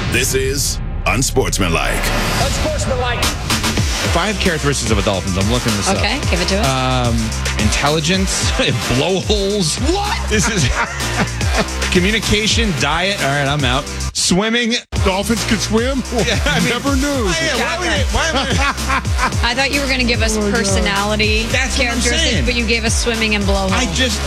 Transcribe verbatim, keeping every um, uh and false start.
This is Unsportsmanlike. Unsportsmanlike. Five characteristics of a dolphin. I'm looking this Okay, up. give it to us. Um, intelligence, blowholes. What? This is communication, diet. All right, I'm out. Swimming. Dolphins can swim? Yeah, I mean- Never knew. Why, why, would it- why am I- I thought you were going to give us personality That's what I'm characteristics, saying. but you gave us swimming and blowhole. I just,